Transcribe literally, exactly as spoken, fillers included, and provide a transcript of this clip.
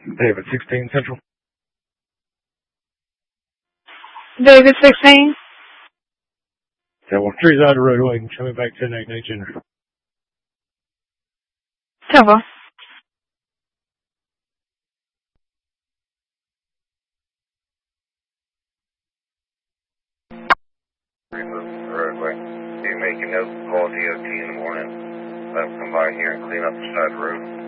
David, sixteen Central. David, sixteen. Yeah, well, trees out of the roadway and coming back ten eight H enter. Temple. Remove the roadway. You make a note, call D O T in the morning. Let them come by here and clean up the side of the road.